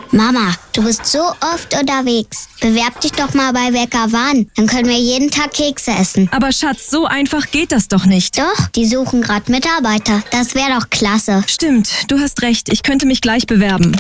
Mama, du bist so oft unterwegs. Bewerb dich doch mal bei Bäckerwan. Dann können wir jeden Tag Kekse essen. Aber Schatz, so einfach geht das doch nicht. Doch, die suchen gerade Mitarbeiter. Das wäre doch klasse. Stimmt, du hast recht. Ich könnte mich gleich bewerben.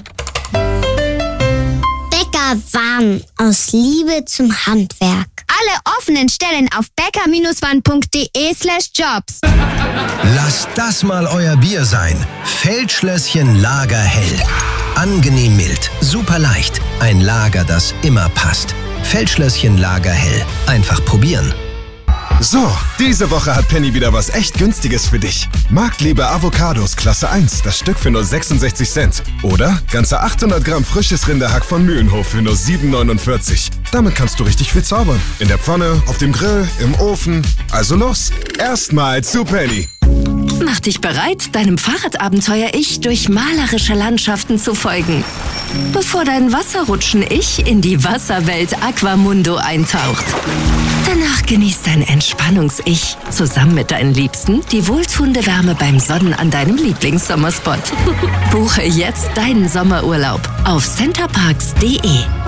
Bäckerwan. Aus Liebe zum Handwerk. Alle offenen Stellen auf bäcker-wan.de/jobs. Lasst das mal euer Bier sein. Feldschlösschen Lagerhell. Angenehm mild, super leicht. Ein Lager, das immer passt. Feldschlösschen Lagerhell. Einfach probieren. So, diese Woche hat Penny wieder was echt Günstiges für dich. Marktliebe Avocados Klasse 1, das Stück für nur 66 Cent. Oder ganze 800 Gramm frisches Rinderhack von Mühlenhof für nur 7,49. Damit kannst du richtig viel zaubern. In der Pfanne, auf dem Grill, im Ofen. Also los, erstmal zu Penny. Mach dich bereit, deinem Fahrradabenteuer-Ich durch malerische Landschaften zu folgen. Bevor dein Wasserrutschen-Ich in die Wasserwelt Aquamundo eintaucht. Danach genießt dein Entspannungs-Ich zusammen mit deinen Liebsten die wohltuende Wärme beim Sonnen an deinem Lieblingssommerspot. Buche jetzt deinen Sommerurlaub auf centerparks.de.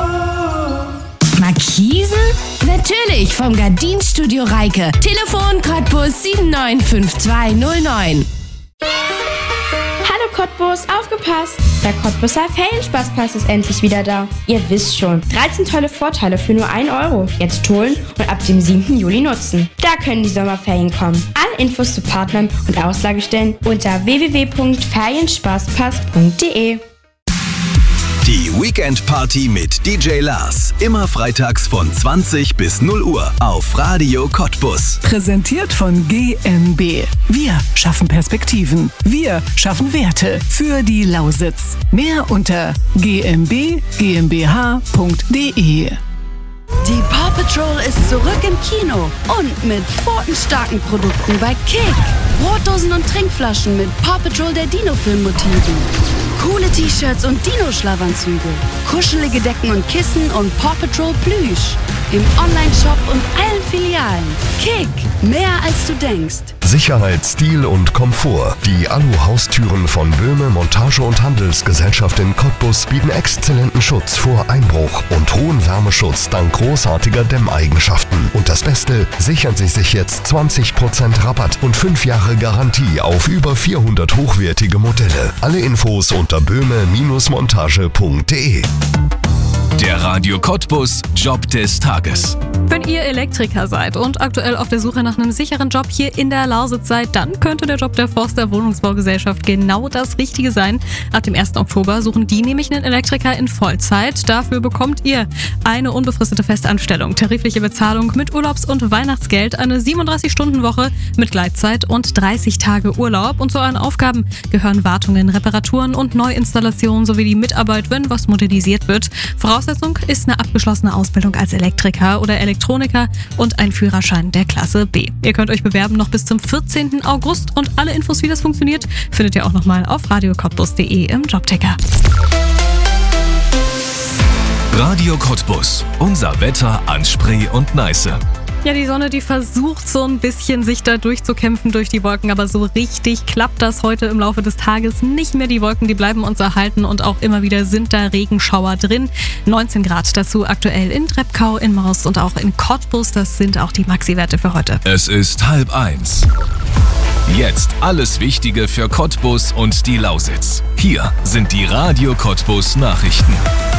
Markisen? Natürlich, vom Gardinstudio Reike. Telefon Cottbus 795209. Hallo Cottbus, aufgepasst! Der Cottbuser Ferienspaßpass ist endlich wieder da. Ihr wisst schon, 13 tolle Vorteile für nur 1 Euro. Jetzt holen und ab dem 7. Juli nutzen. Da können die Sommerferien kommen. Alle Infos zu Partnern und Auslagestellen unter www.ferienspaßpass.de. Die Weekend Party mit DJ Lars. Immer freitags von 20 bis 0 Uhr auf Radio Cottbus. Präsentiert von GmbH. Wir schaffen Perspektiven. Wir schaffen Werte für die Lausitz. Mehr unter gmbh.de. Die Paw Patrol ist zurück im Kino und mit pfotenstarken Produkten bei Kick. Brotdosen und Trinkflaschen mit Paw Patrol der Dino-Film-Motiven. Coole T-Shirts und Dino-Schlafanzüge. Kuschelige Decken und Kissen und Paw Patrol Plüsch. Im Online-Shop und allen Filialen. Kick, mehr als du denkst. Sicherheit, Stil und Komfort. Die Alu-Haustüren von Böhme Montage- und Handelsgesellschaft in Cottbus bieten exzellenten Schutz vor Einbruch und hohen Wärmeschutz dank großartiger Dämmeigenschaften. Und das Beste, sichern Sie sich jetzt 20% Rabatt und 5 Jahre Garantie auf über 400 hochwertige Modelle. Alle Infos unter böhme-montage.de. Der Radio Cottbus Job des Tages. Wenn ihr Elektriker seid und aktuell auf der Suche nach einem sicheren Job hier in der Lausitz seid, dann könnte der Job der Forster Wohnungsbaugesellschaft genau das Richtige sein. Ab dem 1. Oktober suchen die nämlich einen Elektriker in Vollzeit. Dafür bekommt ihr eine unbefristete Festanstellung, tarifliche Bezahlung mit Urlaubs- und Weihnachtsgeld, eine 37-Stunden-Woche mit Gleitzeit und 30 Tage Urlaub. Und zu euren Aufgaben gehören Wartungen, Reparaturen und Neuinstallationen sowie die Mitarbeit, wenn was modernisiert wird. Voraussetzung ist eine abgeschlossene Ausbildung als Elektriker oder Elektroniker und ein Führerschein der Klasse B. Ihr könnt euch bewerben noch bis zum 14. August und alle Infos, wie das funktioniert, findet ihr auch nochmal auf radiocottbus.de im Jobticker. Radio Cottbus. Unser Wetter an Spree und Neiße. Ja, die Sonne, die versucht so ein bisschen sich da durchzukämpfen durch die Wolken, aber so richtig klappt das heute im Laufe des Tages nicht mehr. Die Wolken, die bleiben uns erhalten und auch immer wieder sind da Regenschauer drin. 19 Grad dazu aktuell in Treppkau, in Maus und auch in Cottbus. Das sind auch die Maxi-Werte für heute. Es ist 12:30. Jetzt alles Wichtige für Cottbus und die Lausitz. Hier sind die Radio Cottbus Nachrichten.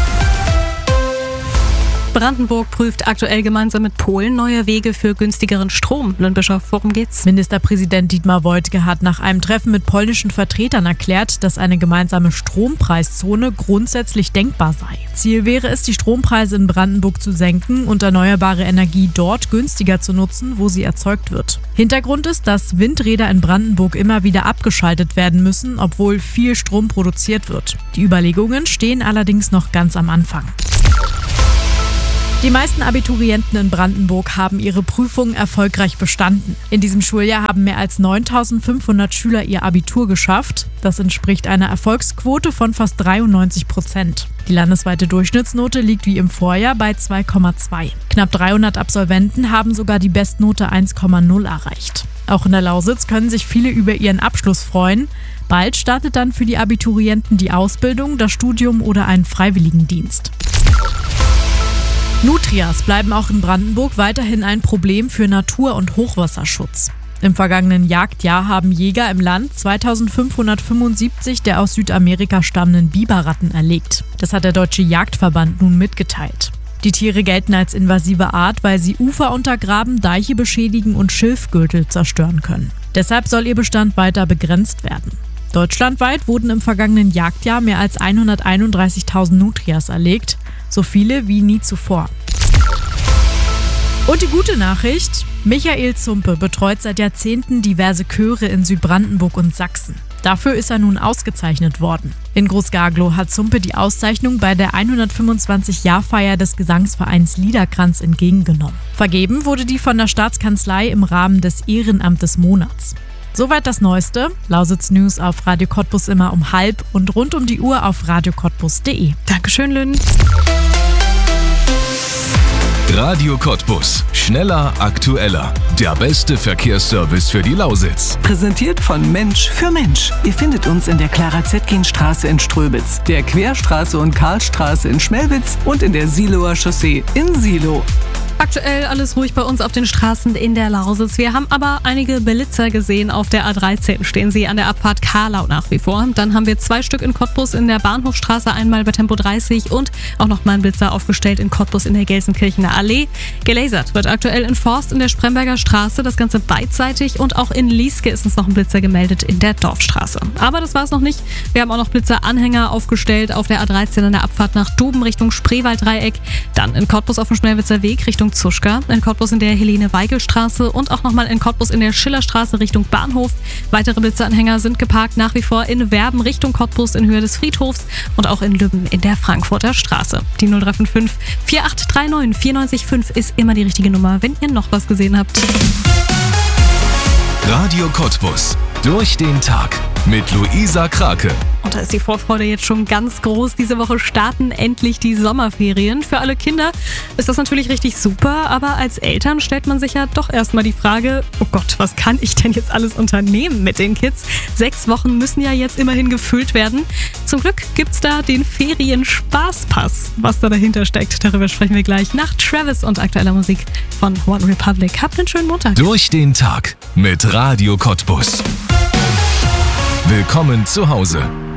Brandenburg prüft aktuell gemeinsam mit Polen neue Wege für günstigeren Strom. Lynn-Bischof, worum geht's? Ministerpräsident Dietmar Woidke hat nach einem Treffen mit polnischen Vertretern erklärt, dass eine gemeinsame Strompreiszone grundsätzlich denkbar sei. Ziel wäre es, die Strompreise in Brandenburg zu senken und erneuerbare Energie dort günstiger zu nutzen, wo sie erzeugt wird. Hintergrund ist, dass Windräder in Brandenburg immer wieder abgeschaltet werden müssen, obwohl viel Strom produziert wird. Die Überlegungen stehen allerdings noch ganz am Anfang. Die meisten Abiturienten in Brandenburg haben ihre Prüfungen erfolgreich bestanden. In diesem Schuljahr haben mehr als 9.500 Schüler ihr Abitur geschafft. Das entspricht einer Erfolgsquote von fast 93%. Die landesweite Durchschnittsnote liegt wie im Vorjahr bei 2,2. Knapp 300 Absolventen haben sogar die Bestnote 1,0 erreicht. Auch in der Lausitz können sich viele über ihren Abschluss freuen. Bald startet dann für die Abiturienten die Ausbildung, das Studium oder einen Freiwilligendienst. Nutrias bleiben auch in Brandenburg weiterhin ein Problem für Natur- und Hochwasserschutz. Im vergangenen Jagdjahr haben Jäger im Land 2575 der aus Südamerika stammenden Biberratten erlegt. Das hat der Deutsche Jagdverband nun mitgeteilt. Die Tiere gelten als invasive Art, weil sie Ufer untergraben, Deiche beschädigen und Schilfgürtel zerstören können. Deshalb soll ihr Bestand weiter begrenzt werden. Deutschlandweit wurden im vergangenen Jagdjahr mehr als 131.000 Nutrias erlegt, so viele wie nie zuvor. Und die gute Nachricht: Michael Zumpe betreut seit Jahrzehnten diverse Chöre in Südbrandenburg und Sachsen. Dafür ist er nun ausgezeichnet worden. In Groß-Garglow hat Zumpe die Auszeichnung bei der 125-Jahr-Feier des Gesangsvereins Liederkranz entgegengenommen. Vergeben wurde die von der Staatskanzlei im Rahmen des Ehrenamt des Monats. Soweit das Neueste. Lausitz News auf Radio Cottbus immer um 12:30 und rund um die Uhr auf radiocottbus.de. Dankeschön, Lynn. Radio Cottbus. Schneller, aktueller. Der beste Verkehrsservice für die Lausitz. Präsentiert von Mensch für Mensch. Ihr findet uns in der Clara-Zetkin-Straße in Ströbitz, der Querstraße und Karlstraße in Schmelwitz und in der Siloer Chaussee in Silo. Aktuell alles ruhig bei uns auf den Straßen in der Lausitz. Wir haben aber einige Blitzer gesehen. Auf der A13 stehen sie an der Abfahrt Karlau nach wie vor. Dann haben wir 2 Stück in Cottbus in der Bahnhofstraße, einmal bei Tempo 30 und auch nochmal ein Blitzer aufgestellt in Cottbus in der Gelsenkirchener Allee. Gelasert wird aktuell in Forst in der Spremberger Straße, das Ganze beidseitig, und auch in Lieske ist uns noch ein Blitzer gemeldet in der Dorfstraße. Aber das war es noch nicht. Wir haben auch noch Blitzeranhänger aufgestellt auf der A13 an der Abfahrt nach Duben Richtung Spreewalddreieck. Dann in Cottbus auf dem Schnellwitzer Weg Richtung Zuschka, in Cottbus in der Helene-Weigel-Straße und auch nochmal in Cottbus in der Schillerstraße Richtung Bahnhof. Weitere Blitzeranhänger sind geparkt nach wie vor in Werben Richtung Cottbus in Höhe des Friedhofs und auch in Lübben in der Frankfurter Straße. Die 0355 4839 945 ist immer die richtige Nummer, wenn ihr noch was gesehen habt. Radio Cottbus. Durch den Tag mit Luisa Krake. Und da ist die Vorfreude jetzt schon ganz groß. Diese Woche starten endlich die Sommerferien. Für alle Kinder ist das natürlich richtig super, aber als Eltern stellt man sich ja doch erstmal die Frage, oh Gott, was kann ich denn jetzt alles unternehmen mit den Kids? 6 Wochen müssen ja jetzt immerhin gefüllt werden. Zum Glück gibt's da den Ferien-Spaßpass. Was da dahinter steckt, darüber sprechen wir gleich nach Travis und aktueller Musik von One Republic. Habt einen schönen Montag. Durch den Tag mit Radio Cottbus. Willkommen zu Hause.